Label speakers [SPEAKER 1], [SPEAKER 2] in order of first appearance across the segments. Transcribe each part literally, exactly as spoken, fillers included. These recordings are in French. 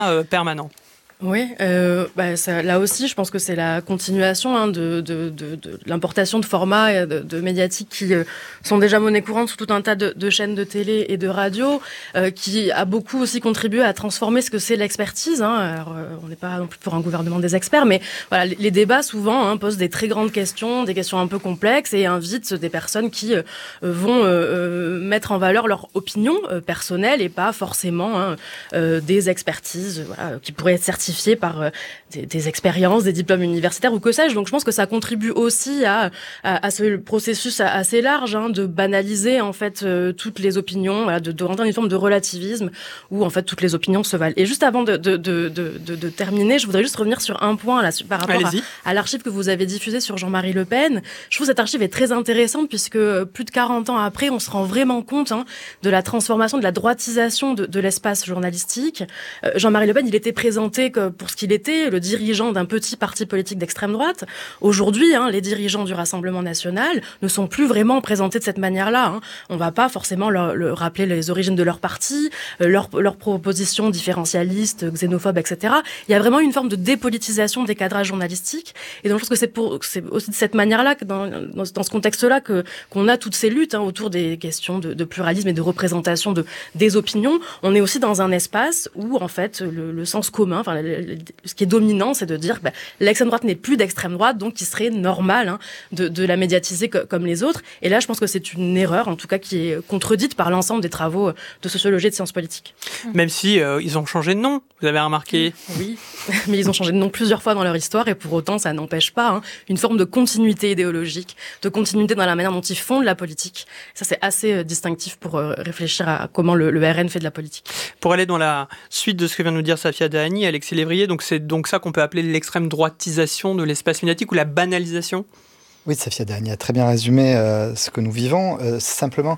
[SPEAKER 1] euh, permanent.
[SPEAKER 2] Oui, euh, bah, ça, là aussi, je pense que c'est la continuation hein, de, de, de, de l'importation de formats et de, de médiatiques qui euh, sont déjà monnaie courante sur tout un tas de, de chaînes de télé et de radio, euh, qui a beaucoup aussi contribué à transformer ce que c'est l'expertise. Hein. Alors, euh, on n'est pas non plus pour un gouvernement des experts, mais voilà, les, les débats souvent hein, posent des très grandes questions, des questions un peu complexes et invitent des personnes qui euh, vont euh, mettre en valeur leur opinion euh, personnelle et pas forcément hein, euh, des expertises voilà, qui pourraient être certifiées par euh, des, des expériences, des diplômes universitaires ou que sais-je. Donc je pense que ça contribue aussi à, à, à ce processus assez large hein, de banaliser en fait euh, toutes les opinions, voilà, de, de rentrer dans une forme de relativisme où en fait toutes les opinions se valent. Et juste avant de, de, de, de, de, de terminer, je voudrais juste revenir sur un point là, par rapport à, à l'archive que vous avez diffusée sur Jean-Marie Le Pen. Je trouve que cette archive est très intéressante puisque plus de quarante ans après, on se rend vraiment compte hein, de la transformation, de la droitisation de, de l'espace journalistique. Euh, Jean-Marie Le Pen, il était présenté comme pour ce qu'il était, le dirigeant d'un petit parti politique d'extrême droite. Aujourd'hui, hein, les dirigeants du Rassemblement national ne sont plus vraiment présentés de cette manière-là. Hein. On ne va pas forcément leur, leur rappeler les origines de leur parti, euh, leurs leur propositions différentialistes, xénophobes, et cetera. Il y a vraiment une forme de dépolitisation des cadrages journalistiques. Et donc, je pense que c'est, pour, c'est aussi de cette manière-là, que dans, dans, dans ce contexte-là, que, qu'on a toutes ces luttes hein, autour des questions de, de pluralisme et de représentation de, des opinions. On est aussi dans un espace où, en fait, le, le sens commun, enfin, ce qui est dominant, c'est de dire que bah, l'extrême droite n'est plus d'extrême droite, donc il serait normal hein, de, de la médiatiser co- comme les autres. Et là, je pense que c'est une erreur, en tout cas, qui est contredite par l'ensemble des travaux de sociologie et de sciences politiques.
[SPEAKER 1] Même si euh, ils ont changé de nom, vous avez remarqué.
[SPEAKER 2] Oui, mais ils ont changé de nom plusieurs fois dans leur histoire, et pour autant, ça n'empêche pas hein, une forme de continuité idéologique, de continuité dans la manière dont ils font de la politique. Ça, c'est assez euh, distinctif pour euh, réfléchir à comment le, le R N fait de la politique.
[SPEAKER 1] Pour aller dans la suite de ce que vient de nous dire Safia Dahani, Alexis Lévrier, donc c'est donc ça qu'on peut appeler l'extrême droitisation de l'espace médiatique ou la banalisation.
[SPEAKER 3] Oui, Safia Dahani a très bien résumé euh, ce que nous vivons. Euh, simplement,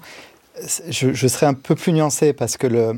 [SPEAKER 3] je, je serais un peu plus nuancé parce que le,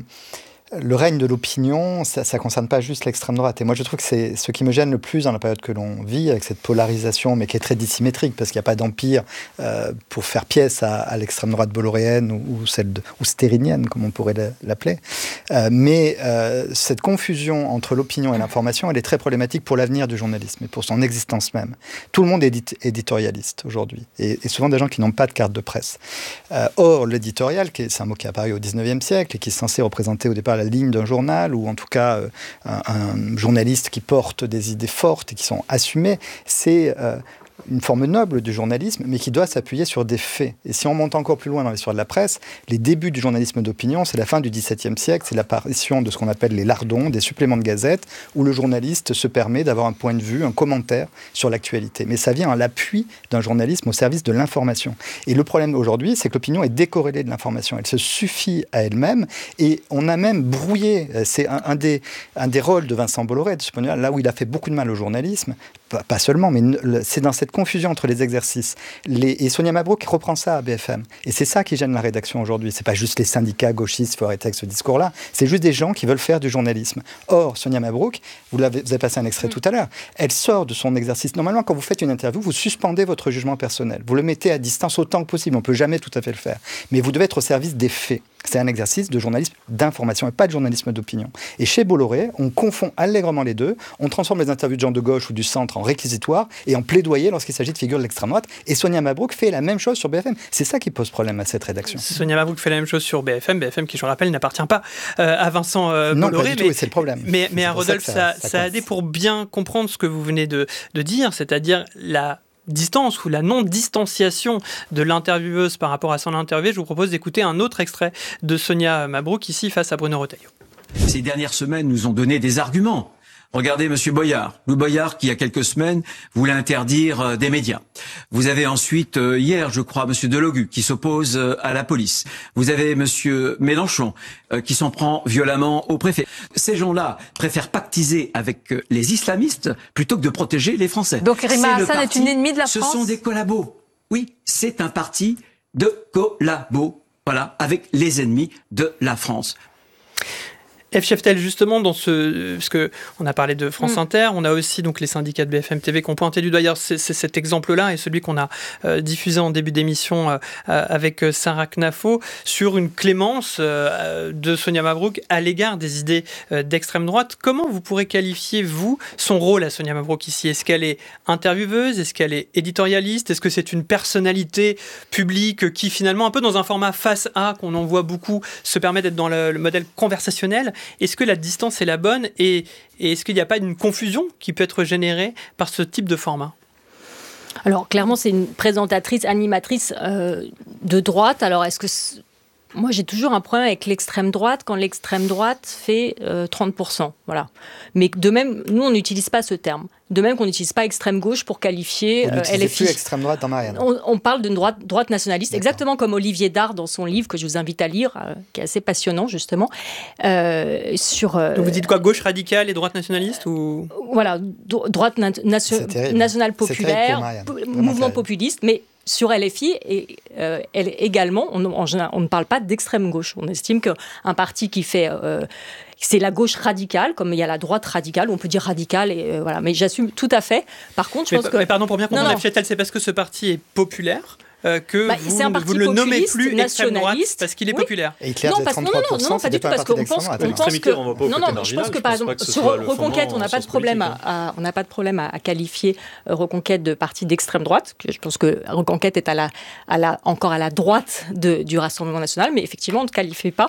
[SPEAKER 3] le règne de l'opinion, ça ne concerne pas juste l'extrême droite. Et moi, je trouve que c'est ce qui me gêne le plus dans la période que l'on vit, avec cette polarisation, mais qui est très dissymétrique, parce qu'il n'y a pas d'empire euh, pour faire pièce à, à l'extrême droite bolloréenne ou, ou, celle de, ou stérinienne, comme on pourrait l'appeler. Euh, mais euh, cette confusion entre l'opinion et l'information, elle est très problématique pour l'avenir du journalisme et pour son existence même. Tout le monde est édit- éditorialiste aujourd'hui, et, et souvent des gens qui n'ont pas de carte de presse. Euh, or, l'éditorial, qui est, c'est un mot qui est apparu au dix-neuvième siècle et qui est censé représenter au départ la ligne d'un journal, ou en tout cas euh, un, un journaliste qui porte des idées fortes et qui sont assumées, c'est euh, une forme noble du journalisme, mais qui doit s'appuyer sur des faits. Et si on monte encore plus loin dans l'histoire de la presse, les débuts du journalisme d'opinion, c'est la fin du dix-septième siècle, c'est l'apparition de ce qu'on appelle les lardons, des suppléments de gazette, où le journaliste se permet d'avoir un point de vue, un commentaire sur l'actualité. Mais ça vient à l'appui d'un journalisme au service de l'information. Et le problème aujourd'hui, c'est que l'opinion est décorrélée de l'information. Elle se suffit à elle-même, et on a même brouillé, c'est un, un, des, un des rôles de Vincent Bolloré, de ce point de vue, là où il a fait beaucoup de mal au journalisme, pas, pas seulement, mais c'est dans cette confusion entre les exercices. Les, et Sonia Mabrouk reprend ça à B F M. Et c'est ça qui gêne la rédaction aujourd'hui. C'est pas juste les syndicats gauchistes, il faut arrêter avec ce discours-là. C'est juste des gens qui veulent faire du journalisme. Or, Sonia Mabrouk, vous, l'avez, vous avez passé un extrait mmh. tout à l'heure, elle sort de son exercice. Normalement, quand vous faites une interview, vous suspendez votre jugement personnel. Vous le mettez à distance autant que possible. On ne peut jamais tout à fait le faire. Mais vous devez être au service des faits. C'est un exercice de journalisme d'information et pas de journalisme d'opinion. Et chez Bolloré, on confond allègrement les deux. On transforme les interviews de gens de gauche ou du centre en réquisitoire et en plaidoyer lorsqu'il s'agit de figures de l'extrême droite. Et Sonia Mabrouk fait la même chose sur B F M. C'est ça qui pose problème à cette rédaction.
[SPEAKER 1] Sonia Mabrouk fait la même chose sur B F M. B F M qui, je le rappelle, n'appartient pas euh, à Vincent euh,
[SPEAKER 3] non,
[SPEAKER 1] Bolloré.
[SPEAKER 3] Non, pas du
[SPEAKER 1] mais,
[SPEAKER 3] tout, et c'est le problème.
[SPEAKER 1] Mais, mais
[SPEAKER 3] c'est
[SPEAKER 1] à Rodolphe, ça, ça, ça a aidé pour bien comprendre ce que vous venez de, de dire, c'est-à-dire la distance ou la non-distanciation de l'intervieweuse par rapport à son interview. Je vous propose d'écouter un autre extrait de Sonia Mabrouk ici face à Bruno Retailleau.
[SPEAKER 4] Ces dernières semaines nous ont donné des arguments. Regardez Monsieur Boyard, Louis Boyard qui il y a quelques semaines voulait interdire euh, des médias. Vous avez ensuite euh, hier, je crois, Monsieur Delogu qui s'oppose euh, à la police. Vous avez Monsieur Mélenchon euh, qui s'en prend violemment au préfet. Ces gens-là préfèrent pactiser avec euh, les islamistes plutôt que de protéger les Français.
[SPEAKER 5] Donc Rima Hassan est une ennemie de la
[SPEAKER 4] Ce
[SPEAKER 5] France.
[SPEAKER 4] sont des collabos. Oui, c'est un parti de collabos. Voilà, avec les ennemis de la France.
[SPEAKER 1] Eve Cheftel, justement, dans ce, parce que on a parlé de France mmh. Inter, on a aussi donc les syndicats de B F M T V qui ont pointé du doigt. D'ailleurs, c'est, c'est cet exemple-là et celui qu'on a euh, diffusé en début d'émission euh, avec Sarah Knafo sur une clémence euh, de Sonia Mabrouk à l'égard des idées euh, d'extrême droite. Comment vous pourrez qualifier, vous, son rôle à Sonia Mabrouk ici ? Est-ce qu'elle est intervieweuse ? Est-ce qu'elle est éditorialiste ? Est-ce que c'est une personnalité publique qui, finalement, un peu dans un format face A qu'on en voit beaucoup, se permet d'être dans le, le modèle conversationnel ? Est-ce que la distance est la bonne et, et est-ce qu'il n'y a pas une confusion qui peut être générée par ce type de format ?
[SPEAKER 6] Alors, clairement, c'est une présentatrice, animatrice euh, de droite. Alors, est-ce que... C'est... Moi, j'ai toujours un problème avec l'extrême droite quand l'extrême droite fait euh, trente pour cent. Voilà. Mais de même, nous, on n'utilise pas ce terme. De même qu'on n'utilise pas extrême gauche pour qualifier euh, L F I.
[SPEAKER 3] Plus extrême droite dans Marianne.
[SPEAKER 6] On, on parle d'une droite, droite nationaliste,
[SPEAKER 3] D'accord.
[SPEAKER 6] exactement comme Olivier Dard dans son livre que je vous invite à lire, euh, qui est assez passionnant justement. Euh, sur. Euh,
[SPEAKER 1] Donc vous dites quoi, gauche radicale et droite nationaliste ou...
[SPEAKER 6] Voilà, do- droite na- nation- nationale populaire, po- mouvement populiste, mais. Sur L F I, et, euh, elle également, on, en général, on ne parle pas d'extrême gauche. On estime qu'un parti qui fait... Euh, c'est la gauche radicale, comme il y a la droite radicale, on peut dire radicale, et, euh, voilà. Mais j'assume tout à fait. Par contre, je
[SPEAKER 1] mais,
[SPEAKER 6] pense que...
[SPEAKER 1] Mais pardon, pour bien comprendre, la Fiatel, c'est parce que ce parti est populaire euh, que
[SPEAKER 6] bah,
[SPEAKER 1] vous, vous ne le nommez plus extrême droite parce qu'il est
[SPEAKER 6] oui.
[SPEAKER 1] populaire.
[SPEAKER 3] Et Hitler,
[SPEAKER 6] non, parce, non, non, non, non, pas du tout, parce qu'on pense, on pense que... Non, non, je pense que, par exemple, sur Reconquête, on n'a pas de problème à, on n'a pas de problème à, à qualifier euh, Reconquête de parti d'extrême droite. Je pense que Reconquête est à la, à la, encore à la droite de, du Rassemblement national, mais effectivement, on ne qualifie pas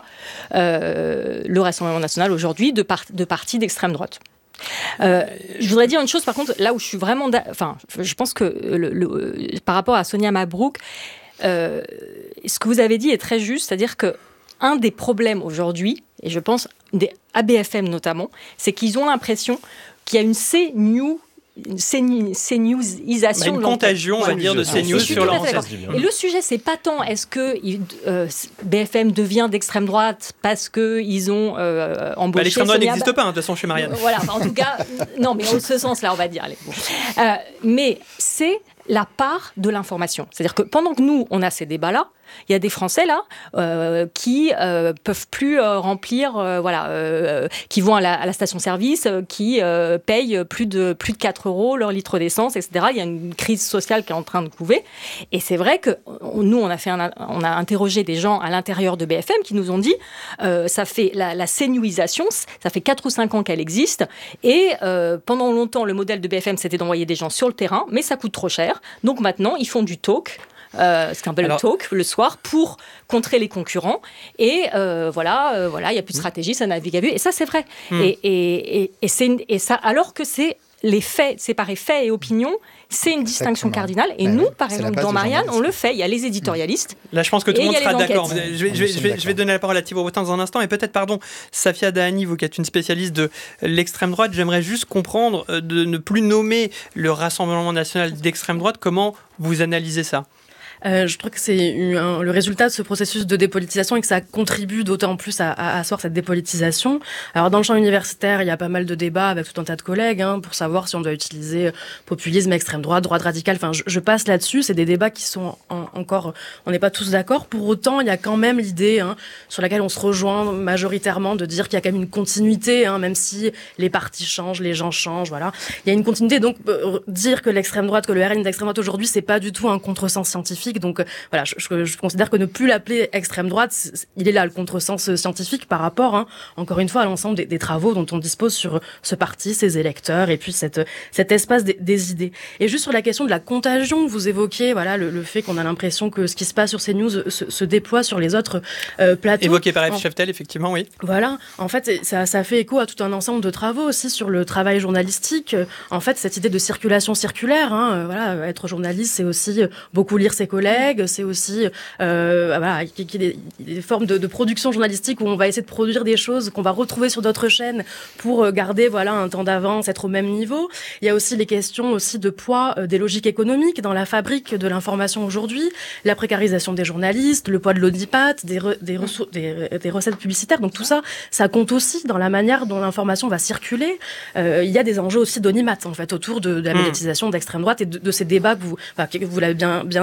[SPEAKER 6] euh, le Rassemblement national aujourd'hui de, par, de parti d'extrême droite. Euh, je voudrais dire une chose, par contre, là où je suis vraiment... Enfin, je pense que le, le, par rapport à Sonia Mabrouk, euh, ce que vous avez dit est très juste, c'est-à-dire qu'un des problèmes aujourd'hui, et je pense des A B F M notamment, c'est qu'ils ont l'impression qu'il y a une C-New... une CNewsisation.
[SPEAKER 1] Bah une contagion, on va dire, de CNews sur leur antenne.
[SPEAKER 6] Et le sujet, c'est pas tant est-ce que euh, B F M devient d'extrême droite parce qu'ils ont euh, embauché...
[SPEAKER 1] Bah, l'extrême droite
[SPEAKER 6] Sonia...
[SPEAKER 1] n'existe pas, hein, de toute façon, chez Marianne.
[SPEAKER 6] Voilà, en tout cas, non, mais en ce sens-là, on va dire. Allez, bon. euh, mais c'est la part de l'information. C'est-à-dire que pendant que nous, on a ces débats-là, il y a des Français là euh, qui euh, peuvent plus euh, remplir, euh, voilà, euh, qui vont à la, à la station-service, euh, qui euh, payent plus de plus de quatre euros leur litre d'essence, et cetera. Il y a une crise sociale qui est en train de couver. Et c'est vrai que on, nous, on a fait, un, on a interrogé des gens à l'intérieur de B F M qui nous ont dit, euh, ça fait la, la CNewisation, ça fait quatre ou cinq ans qu'elle existe, et euh, pendant longtemps, le modèle de B F M, c'était d'envoyer des gens sur le terrain, mais ça coûte trop cher. Donc maintenant, ils font du talk. Euh, ce qu'on appelle le talk le soir pour contrer les concurrents et euh, voilà euh, voilà il y a plus de stratégie, ça navigue à vue et ça c'est vrai mmh. et, et, et, et, c'est, et ça alors que c'est les faits, séparer faits et opinion, c'est une distinction cardinale. Et ben nous, oui, par exemple, dans Marianne, on le fait. Il y a les éditorialistes.
[SPEAKER 1] Là, je pense que tout le monde sera d'accord. Je vais, je, vais, je, vais, je vais donner la parole à Thibaut Bretin dans un instant. Et peut-être, pardon, Safia Dahani, vous qui êtes une spécialiste de l'extrême droite, j'aimerais juste comprendre, de ne plus nommer le Rassemblement national d'extrême droite. Comment vous analysez ça ?
[SPEAKER 2] Euh, je trouve que c'est un, le résultat de ce processus de dépolitisation et que ça contribue d'autant plus à, à asseoir cette dépolitisation. Alors dans le champ universitaire, il y a pas mal de débats avec tout un tas de collègues hein, pour savoir si on doit utiliser populisme, extrême droite, droite radicale. Enfin, je, je passe là-dessus. C'est des débats qui sont en, encore, on n'est pas tous d'accord. Pour autant, il y a quand même l'idée hein, sur laquelle on se rejoint majoritairement de dire qu'il y a quand même une continuité, hein, même si les partis changent, les gens changent. Voilà, il y a une continuité. Donc euh, dire que l'extrême droite, que le R N est d'extrême droite aujourd'hui, c'est pas du tout un contresens scientifique. Donc euh, voilà, je, je, je considère que ne plus l'appeler extrême droite, il est là le contresens scientifique par rapport, hein, encore une fois, à l'ensemble des, des travaux dont on dispose sur ce parti, ses électeurs, et puis cette, cet espace des, des idées. Et juste sur la question de la contagion que vous évoquiez, voilà, le, le fait qu'on a l'impression que ce qui se passe sur CNews se, se déploie sur les autres euh, plateaux.
[SPEAKER 1] Évoqué par Eve Cheftel, effectivement, oui.
[SPEAKER 2] Voilà, en fait, ça, ça fait écho à tout un ensemble de travaux aussi sur le travail journalistique. En fait, cette idée de circulation circulaire, hein, voilà, être journaliste, c'est aussi beaucoup lire ses collègues, c'est aussi euh, voilà, qu'il y ait des, des formes de, de production journalistique où on va essayer de produire des choses qu'on va retrouver sur d'autres chaînes pour garder voilà, un temps d'avance, être au même niveau. Il y a aussi les questions aussi de poids euh, des logiques économiques dans la fabrique de l'information aujourd'hui, la précarisation des journalistes, le poids de l'audipat, des, re, des, ressources, des, des recettes publicitaires. Donc tout ça, ça compte aussi dans la manière dont l'information va circuler. Euh, il y a des enjeux aussi d'onimat en fait, autour de, de la médiatisation d'extrême droite et de, de ces débats que vous, enfin, que vous l'avez bien, bien dit, ce sont des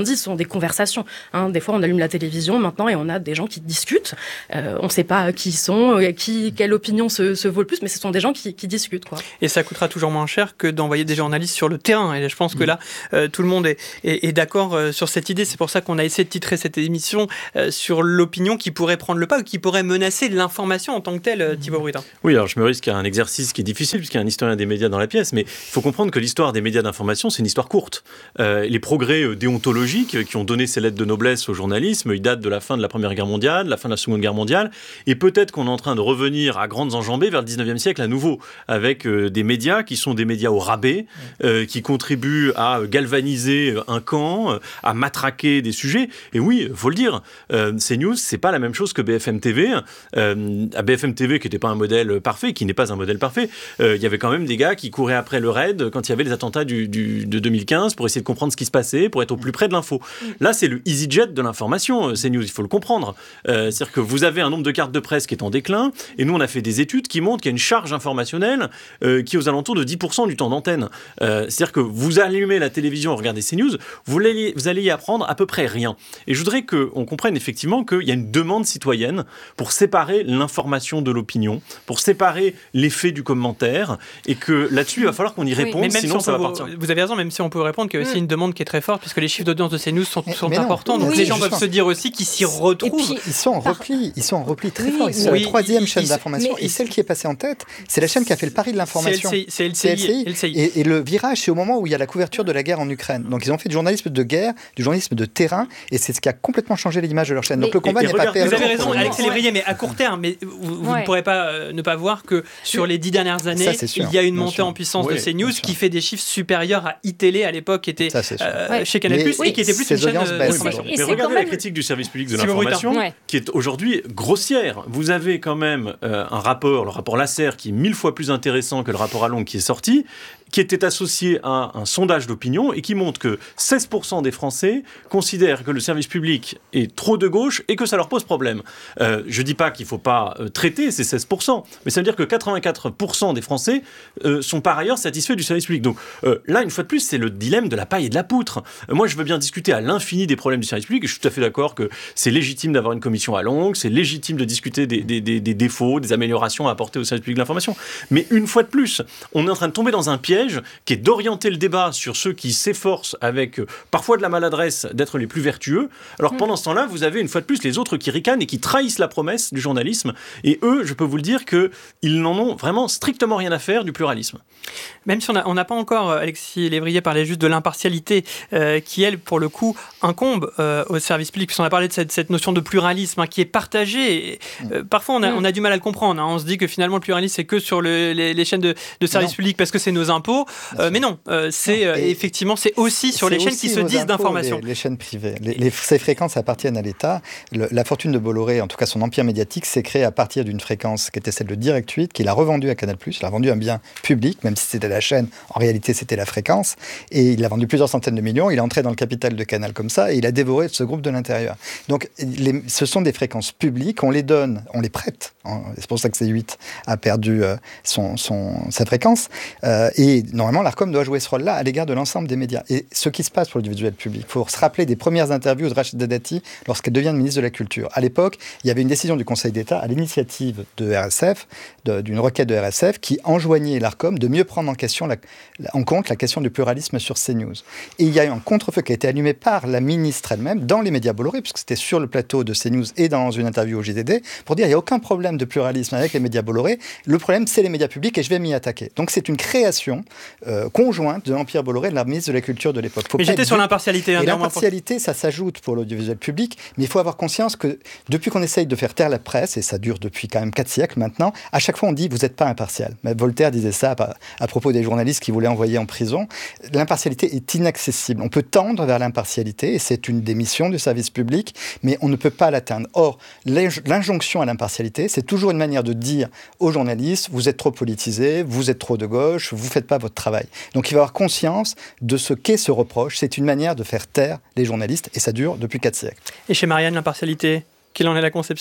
[SPEAKER 2] des conversations. Hein. Des fois, on allume la télévision maintenant et on a des gens qui discutent. Euh, on ne sait pas qui ils sont, qui, quelle opinion se, se vaut le plus, mais ce sont des gens qui, qui discutent, quoi.
[SPEAKER 1] Et ça coûtera toujours moins cher que d'envoyer des journalistes sur le terrain. Et je pense que là, euh, tout le monde est, est, est d'accord euh, sur cette idée. C'est pour ça qu'on a essayé de titrer cette émission euh, sur l'opinion qui pourrait prendre le pas ou qui pourrait menacer l'information en tant que telle, euh, Thibaut Brutin.
[SPEAKER 7] Oui, alors je me risque à un exercice qui est difficile puisqu'il y a un historien des médias dans la pièce, mais il faut comprendre que l'histoire des médias d'information, c'est une histoire courte. Euh, les progrès euh, déontologiques qui ont donné ces lettres de noblesse au journalisme, ils datent de la fin de la Première Guerre mondiale, de la fin de la Seconde Guerre mondiale, et peut-être qu'on est en train de revenir à grandes enjambées vers le dix-neuvième siècle à nouveau, avec euh, des médias qui sont des médias au rabais, euh, qui contribuent à galvaniser un camp, euh, à matraquer des sujets. Et oui, il faut le dire, euh, CNews, c'est pas la même chose que B F M T V. Euh, à B F M T V, qui n'était pas un modèle parfait, qui n'est pas un modèle parfait, euh, il y avait quand même des gars qui couraient après le raid quand il y avait les attentats du, du, de deux mille quinze pour essayer de comprendre ce qui se passait, pour être au plus près de l'info. Là, c'est le EasyJet de l'information, CNews, il faut le comprendre. Euh, c'est-à-dire que vous avez un nombre de cartes de presse qui est en déclin, et nous, on a fait des études qui montrent qu'il y a une charge informationnelle euh, qui est aux alentours de dix pour cent du temps d'antenne. Euh, c'est-à-dire que vous allumez la télévision, regardez CNews, vous allez, vous allez y apprendre à peu près rien. Et je voudrais qu'on comprenne effectivement qu'il y a une demande citoyenne pour séparer l'information de l'opinion, pour séparer l'effet du commentaire, et que là-dessus, il va falloir qu'on y réponde, oui, sinon
[SPEAKER 1] si
[SPEAKER 7] ça va
[SPEAKER 1] vous,
[SPEAKER 7] partir.
[SPEAKER 1] Vous avez raison, même si on peut répondre qu'il y a aussi mmh. une demande qui est très forte, puisque les chiffres d'audience de CNews sont, sont
[SPEAKER 3] mais
[SPEAKER 1] importants,
[SPEAKER 3] non,
[SPEAKER 1] donc
[SPEAKER 3] oui,
[SPEAKER 1] les gens
[SPEAKER 3] justement.
[SPEAKER 1] peuvent se dire aussi qu'ils s'y retrouvent.
[SPEAKER 3] Puis, ils sont en repli, ils sont en repli très
[SPEAKER 2] oui,
[SPEAKER 3] fort. Ils sont
[SPEAKER 1] oui,
[SPEAKER 3] la troisième
[SPEAKER 1] ils,
[SPEAKER 3] chaîne
[SPEAKER 1] ils,
[SPEAKER 3] d'information, et celle qui est passée en tête, c'est la chaîne qui a fait le pari de l'information.
[SPEAKER 1] C'est L C I. L C I.
[SPEAKER 3] Et, et le virage, c'est au moment où il y a la couverture de la guerre en Ukraine. Donc ils ont fait du journalisme de guerre, du journalisme de terrain, et c'est ce qui a complètement changé l'image de leur chaîne.
[SPEAKER 6] Mais,
[SPEAKER 3] donc le combat n'est pas perdu.
[SPEAKER 1] Vous avez raison, Alexis Lévrier, mais à court terme, mais vous, vous ouais. ne pourrez pas euh, ne pas voir que sur les dix dernières années, ça, sûr, il y a une montée sûr. en puissance oui, de CNews qui fait des chiffres supérieurs à iTélé à l'époque, qui était euh, ouais. chez Canal+, mais, et qui était plus une chaîne d'information.
[SPEAKER 7] Mais regardez la critique du service public de l'information, qui est aujourd'hui grossière. Vous avez quand même euh, un rapport, le rapport Lasserre, qui est mille fois plus intéressant que le rapport Allongue qui est sorti, qui était associé à un sondage d'opinion et qui montre que seize pour cent des Français considèrent que le service public est trop de gauche et que ça leur pose problème. Euh, je ne dis pas qu'il ne faut pas euh, traiter ces seize pour cent, mais ça veut dire que quatre-vingt-quatre pour cent des Français euh, sont par ailleurs satisfaits du service public. Donc euh, là, une fois de plus, c'est le dilemme de la paille et de la poutre. Euh, moi, je veux bien discuter à l'infini des problèmes du service public et je suis tout à fait d'accord que c'est légitime d'avoir une commission à longue, c'est légitime de discuter des, des, des, des défauts, des améliorations à apporter au service public de l'information. Mais une fois de plus, on est en train de tomber dans un piège qui est d'orienter le débat sur ceux qui s'efforcent avec euh, parfois de la maladresse d'être les plus vertueux. Alors mmh. pendant ce temps-là, vous avez une fois de plus les autres qui ricanent et qui trahissent la promesse du journalisme. Et eux, je peux vous le dire qu'ils n'en ont vraiment strictement rien à faire du pluralisme.
[SPEAKER 1] Même si on n'a pas encore, Alexis Lévrier parlait juste de l'impartialité euh, qui, elle, pour le coup, incombe euh, au service public. Puisqu'on a parlé de cette, cette notion de pluralisme hein, qui est partagée. Et, euh, parfois, on a, mmh. on a du mal à le comprendre. Hein. On se dit que finalement, le pluralisme, c'est que sur le, les, les chaînes de, de service non. public parce que c'est nos impôts. Euh, mais non, euh, c'est euh, effectivement, c'est aussi sur les chaînes qui se disent d'information.
[SPEAKER 3] Les, les chaînes privées. Les, les, ces fréquences appartiennent à l'État. Le, la fortune de Bolloré, en tout cas son empire médiatique, s'est créé à partir d'une fréquence qui était celle de Direct huit, qu'il a revendue à Canal+. Il a vendu un bien public, même si c'était la chaîne, en réalité c'était la fréquence. Et il a vendu plusieurs centaines de millions. Il est entré dans le capital de Canal comme ça et il a dévoré ce groupe de l'intérieur. Donc les, ce sont des fréquences publiques. On les donne, on les prête. Hein, c'est pour ça que C huit a perdu euh, son, son, sa fréquence. Euh, et normalement, l'Arcom doit jouer ce rôle-là à l'égard de l'ensemble des médias. Et ce qui se passe pour l'audiovisuel public, il faut se rappeler des premières interviews de Rachida Dati lorsqu'elle devient ministre de la Culture. À l'époque, il y avait une décision du Conseil d'État à l'initiative de R S F, de, d'une requête de R S F, qui enjoignait l'Arcom de mieux prendre en, question la, en compte la question du pluralisme sur CNews. Et il y a eu un contre-feu qui a été allumé par la ministre elle-même dans les médias Bolloré, puisque c'était sur le plateau de CNews et dans une interview au J D D, pour dire qu'il n'y a aucun problème de pluralisme avec les médias Bolloré. Le problème, c'est les médias publics et je vais m'y attaquer. Donc c'est une création euh, conjointe de l'Empire Bolloré, de la ministre de la Culture de l'époque.
[SPEAKER 1] Faut mais j'étais sur l'impartialité.
[SPEAKER 3] Et l'impartialité, ça s'ajoute pour l'audiovisuel public, mais il faut avoir conscience que depuis qu'on essaye de faire taire la presse, et ça dure depuis quand même quatre siècles maintenant, à chaque fois on dit « vous n'êtes pas impartial ». Mais Voltaire disait ça à, à propos des journalistes qu'il voulait envoyer en prison. L'impartialité est inaccessible. On peut tendre vers l'impartialité, et c'est une des missions du service public, mais on ne peut pas l'atteindre. Or, l'injonction à l'impartialité, c'est toujours une manière de dire aux journalistes « vous êtes trop politisés, vous êtes trop de gauche, vous ne faites pas votre travail ». Donc il va avoir conscience de ce qu'est ce reproche. C'est une manière de faire taire les journalistes, et ça dure depuis quatre siècles.
[SPEAKER 1] Et chez Marianne, l'impartialité, quelle en est la conception ?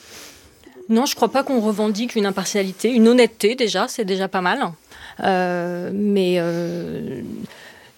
[SPEAKER 6] Non, je ne crois pas qu'on revendique une impartialité. Une honnêteté, déjà, c'est déjà pas mal. Euh, mais... Euh...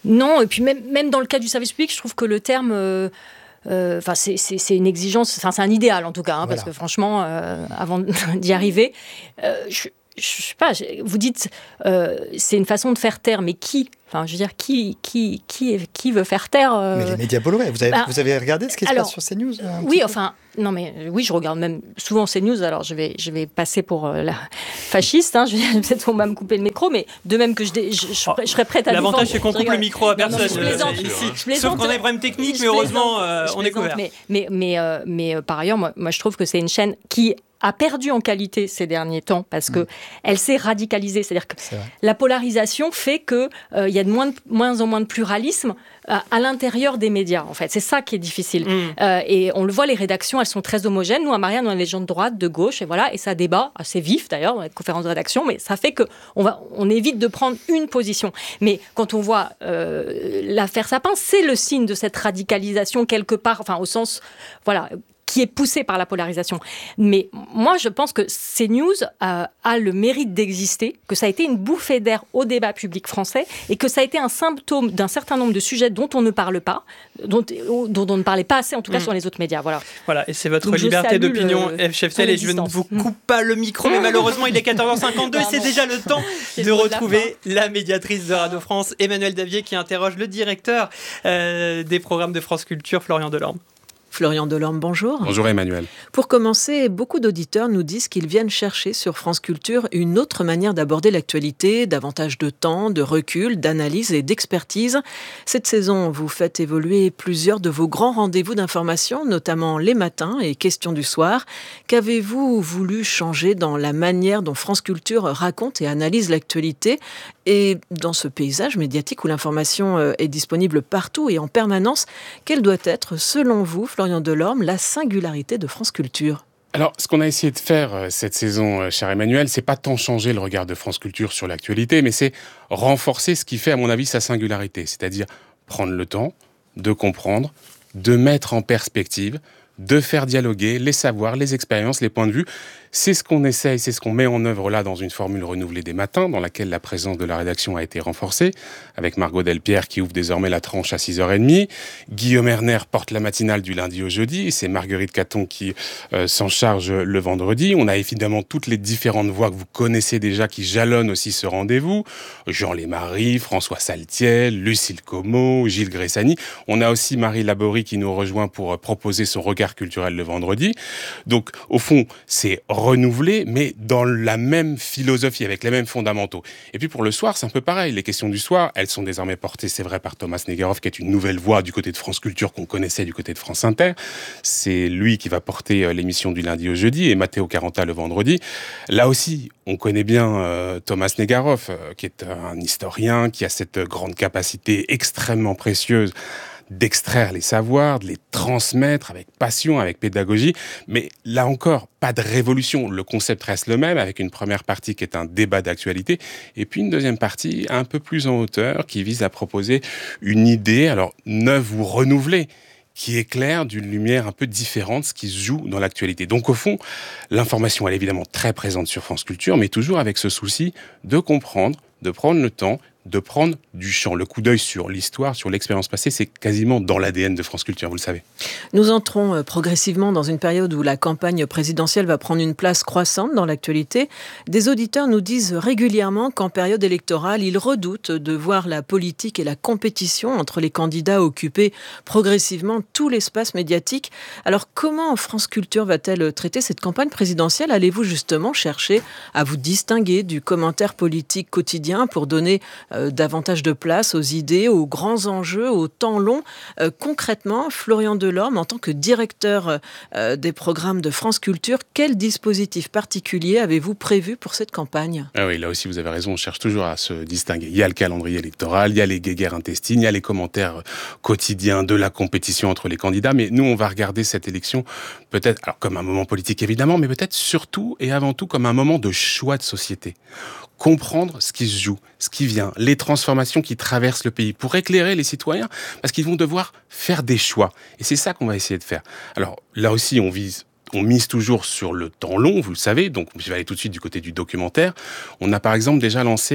[SPEAKER 6] Non, et puis même, même dans le cas du service public, je trouve que le terme... Euh, Enfin, euh, c'est, c'est, c'est une exigence, enfin, c'est un idéal en tout cas, hein, voilà. Parce que franchement, euh, avant d'y arriver, euh, je, je sais pas. Vous dites, euh, c'est une façon de faire taire, mais qui ? Enfin, je veux dire, qui, qui, qui, qui veut faire taire euh...
[SPEAKER 3] Mais les médias Bolloré, vous avez, bah, vous avez regardé ce qui se
[SPEAKER 6] alors,
[SPEAKER 3] passe sur CNews
[SPEAKER 6] Oui, peu enfin, non mais oui, je regarde même souvent CNews. Alors, je vais, je vais passer pour euh, la fasciste. Hein, je vais peut-être on va me couper le micro, mais de même que je, je, je, je, je serais prête à.
[SPEAKER 1] L'avantage, c'est qu'on coupe le micro à personne.
[SPEAKER 6] Non, non, je plaisante,
[SPEAKER 1] euh, ici.
[SPEAKER 6] Je plaisante,
[SPEAKER 1] Sauf qu'on a des problèmes techniques, mais heureusement, euh, on est couvert.
[SPEAKER 6] Mais, mais, mais, euh, mais euh, par ailleurs, moi, moi, je trouve que c'est une chaîne qui a perdu en qualité ces derniers temps parce que mmh. elle s'est radicalisée. C'est-à-dire que c'est la polarisation fait qu'il euh, y a de moins, de moins en moins de pluralisme euh, à l'intérieur des médias. En fait, c'est ça qui est difficile. Mmh. Euh, et on le voit, les rédactions, elles sont très homogènes. Nous, à Marianne, on a les gens de droite, de gauche, et voilà, et ça débat assez vif d'ailleurs dans les conférences de rédaction, mais ça fait que on va, on évite de prendre une position. Mais quand on voit euh, l'affaire Sapin, c'est le signe de cette radicalisation quelque part, enfin au sens, voilà, qui est poussée par la polarisation. Mais moi, je pense que CNews euh, a le mérite d'exister, que ça a été une bouffée d'air au débat public français et que ça a été un symptôme d'un certain nombre de sujets dont on ne parle pas, dont, dont on ne parlait pas assez, en tout cas mmh. sur les autres médias. Voilà,
[SPEAKER 1] voilà et c'est votre Donc liberté d'opinion, F. Cheftel, et je ne vous coupe pas le micro, mais malheureusement, il est quatorze heures cinquante-deux et c'est déjà le temps de retrouver la médiatrice de Radio France, Emmanuelle Davier, qui interroge le directeur euh, des programmes de France Culture, Florian Delorme.
[SPEAKER 8] Florian Delorme, bonjour.
[SPEAKER 9] Bonjour Emmanuel.
[SPEAKER 8] Pour commencer, beaucoup d'auditeurs nous disent qu'ils viennent chercher sur France Culture une autre manière d'aborder l'actualité, davantage de temps, de recul, d'analyse et d'expertise. Cette saison, vous faites évoluer plusieurs de vos grands rendez-vous d'information, notamment les matins et questions du soir. Qu'avez-vous voulu changer dans la manière dont France Culture raconte et analyse l'actualité et dans ce paysage médiatique où l'information est disponible partout et en permanence, quelle doit être, selon vous, Florian Delorme, la singularité de France Culture ?
[SPEAKER 9] Alors, ce qu'on a essayé de faire euh, cette saison, euh, cher Emmanuel, c'est pas tant changer le regard de France Culture sur l'actualité, mais c'est renforcer ce qui fait, à mon avis, sa singularité. C'est-à-dire prendre le temps de comprendre, de mettre en perspective, de faire dialoguer les savoirs, les expériences, les points de vue. C'est ce qu'on essaye, c'est ce qu'on met en œuvre là dans une formule renouvelée des matins, dans laquelle la présence de la rédaction a été renforcée, avec Margot Delpierre qui ouvre désormais la tranche à six heures trente. Guillaume Erner porte la matinale du lundi au jeudi, et c'est Marguerite Caton qui euh, s'en charge le vendredi. On a évidemment toutes les différentes voix que vous connaissez déjà qui jalonnent aussi ce rendez-vous. Jean Lémarie, François Saltiel, Lucille Como, Gilles Gressani. On a aussi Marie Laborie qui nous rejoint pour euh, proposer son regard culturel le vendredi. Donc, au fond, c'est renouvelé, mais dans la même philosophie, avec les mêmes fondamentaux. Et puis pour le soir, c'est un peu pareil. Les questions du soir, elles sont désormais portées, c'est vrai, par Thomas Negaroff, qui est une nouvelle voix du côté de France Culture qu'on connaissait du côté de France Inter. C'est lui qui va porter l'émission du lundi au jeudi, et Matteo Caranta le vendredi. Là aussi, on connaît bien euh, Thomas Negaroff, euh, qui est un historien, qui a cette grande capacité extrêmement précieuse d'extraire les savoirs, de les transmettre avec passion, avec pédagogie. Mais là encore, pas de révolution. Le concept reste le même, avec une première partie qui est un débat d'actualité, et puis une deuxième partie un peu plus en hauteur, qui vise à proposer une idée, alors neuve ou renouvelée, qui éclaire d'une lumière un peu différente ce qui se joue dans l'actualité. Donc au fond, l'information, elle est évidemment très présente sur France Culture, mais toujours avec ce souci de comprendre, de prendre le temps, de prendre du champ. Le coup d'œil sur l'histoire, sur l'expérience passée, c'est quasiment dans l'A D N de France Culture, vous le savez.
[SPEAKER 8] Nous entrons progressivement dans une période où la campagne présidentielle va prendre une place croissante dans l'actualité. Des auditeurs nous disent régulièrement qu'en période électorale, ils redoutent de voir la politique et la compétition entre les candidats occuper progressivement tout l'espace médiatique. Alors comment France Culture va-t-elle traiter cette campagne présidentielle ? Allez-vous justement chercher à vous distinguer du commentaire politique quotidien pour donner Euh, davantage de place aux idées, aux grands enjeux, au temps long. Euh, concrètement, Florian Delorme, en tant que directeur euh, des programmes de France Culture, quel dispositif particulier avez-vous prévu pour cette campagne ?
[SPEAKER 9] Ah oui, là aussi vous avez raison, on cherche toujours à se distinguer. Il y a le calendrier électoral, il y a les guéguerres intestines, il y a les commentaires quotidiens de la compétition entre les candidats, mais nous on va regarder cette élection peut-être alors comme un moment politique évidemment, mais peut-être surtout et avant tout comme un moment de choix de société. Comprendre ce qui se joue, ce qui vient, les transformations qui traversent le pays, pour éclairer les citoyens, parce qu'ils vont devoir faire des choix. Et c'est ça qu'on va essayer de faire. Alors là aussi, on vise... On mise toujours sur le temps long, vous le savez, donc je vais aller tout de suite du côté du documentaire. On a par exemple déjà lancé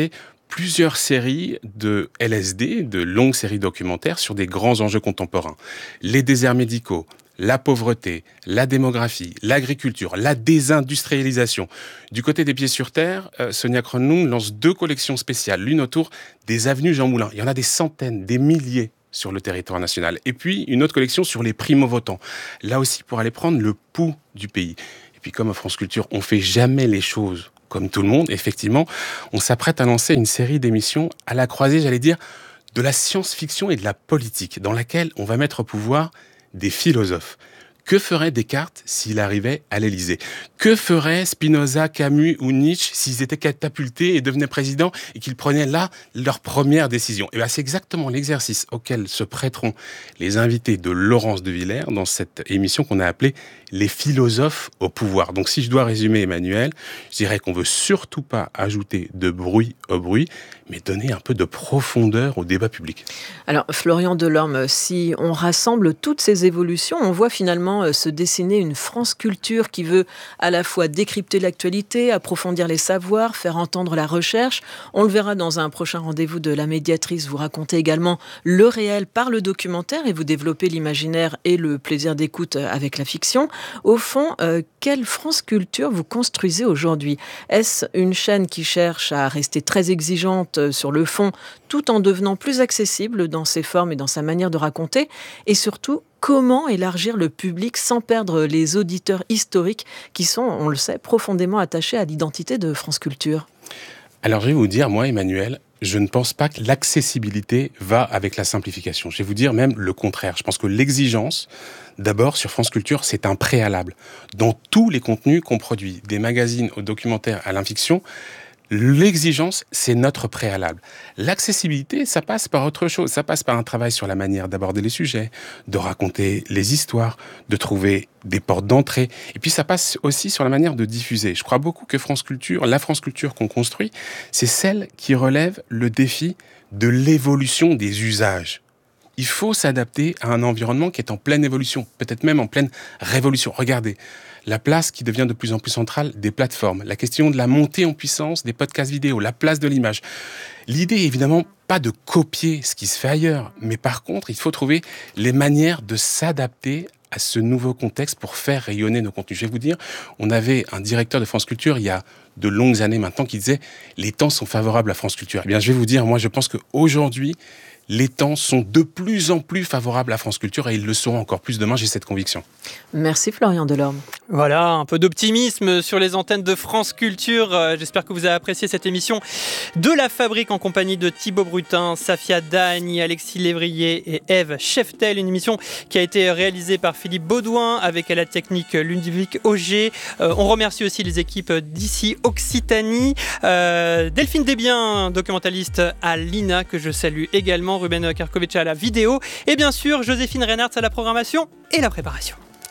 [SPEAKER 9] plusieurs séries de L S D, de longues séries documentaires sur des grands enjeux contemporains. Les déserts médicaux, la pauvreté, la démographie, l'agriculture, la désindustrialisation. Du côté des Pieds sur Terre, euh, Sonia Kronlund lance deux collections spéciales, l'une autour des avenues Jean Moulin. Il y en a des centaines, des milliers sur le territoire national. Et puis, une autre collection sur les primo-votants. Là aussi, pour aller prendre le pouls du pays. Et puis, comme à France Culture, on fait jamais les choses comme tout le monde. Effectivement, on s'apprête à lancer une série d'émissions à la croisée, j'allais dire, de la science-fiction et de la politique, dans laquelle on va mettre au pouvoir des philosophes. Que ferait Descartes s'il arrivait à l'Élysée ? Que ferait Spinoza, Camus ou Nietzsche s'ils étaient catapultés et devenaient présidents et qu'ils prenaient là leur première décision ? Et bien, c'est exactement l'exercice auquel se prêteront les invités de Laurence de Villers dans cette émission qu'on a appelée Les philosophes au pouvoir. Donc, si je dois résumer, Emmanuel, je dirais qu'on veut surtout pas ajouter de bruit au bruit, mais donner un peu de profondeur au débat public.
[SPEAKER 8] Alors, Florian Delorme, si on rassemble toutes ces évolutions, on voit finalement se dessiner une France Culture qui veut à la fois décrypter l'actualité, approfondir les savoirs, faire entendre la recherche. On le verra dans un prochain rendez-vous de la médiatrice. Vous racontez également le réel par le documentaire et vous développez l'imaginaire et le plaisir d'écoute avec la fiction. Au fond, euh, quelle France Culture vous construisez aujourd'hui ? Est-ce une chaîne qui cherche à rester très exigeante sur le fond, tout en devenant plus accessible dans ses formes et dans sa manière de raconter ? Et surtout, comment élargir le public sans perdre les auditeurs historiques qui sont, on le sait, profondément attachés à l'identité de France Culture ?
[SPEAKER 9] Alors je vais vous dire, moi Emmanuel, je ne pense pas que l'accessibilité va avec la simplification. Je vais vous dire même le contraire. Je pense que l'exigence, d'abord sur France Culture, c'est un préalable. Dans tous les contenus qu'on produit, des magazines aux documentaires à l'infiction, l'exigence, c'est notre préalable. L'accessibilité, ça passe par autre chose. Ça passe par un travail sur la manière d'aborder les sujets, de raconter les histoires, de trouver des portes d'entrée. Et puis ça passe aussi sur la manière de diffuser. Je crois beaucoup que France Culture, la France Culture qu'on construit, c'est celle qui relève le défi de l'évolution des usages. Il faut s'adapter à un environnement qui est en pleine évolution, peut-être même en pleine révolution. Regardez, la place qui devient de plus en plus centrale des plateformes, la question de la montée en puissance des podcasts vidéo, la place de l'image. L'idée est évidemment pas de copier ce qui se fait ailleurs, mais par contre, il faut trouver les manières de s'adapter à ce nouveau contexte pour faire rayonner nos contenus. Je vais vous dire, on avait un directeur de France Culture il y a de longues années maintenant qui disait « les temps sont favorables à France Culture ». Eh bien, je vais vous dire, moi, je pense qu'aujourd'hui, les temps sont de plus en plus favorables à France Culture et ils le seront encore plus demain, j'ai cette conviction.
[SPEAKER 8] Merci Florian Delorme.
[SPEAKER 1] Voilà, un peu d'optimisme sur les antennes de France Culture. Euh, j'espère que vous avez apprécié cette émission de La Fabrique en compagnie de Thibaut Brutin, Safia Dagny, Alexis Lévrier et Ève Cheftel. Une émission qui a été réalisée par Philippe Baudouin avec à la technique Ludovic Auger. Euh, on remercie aussi les équipes d'ici Occitanie. Euh, Delphine Desbiens, documentaliste à l'I N A que je salue également. Ruben Karkovic à la vidéo et bien sûr Joséphine Reinhardt à la programmation et la préparation.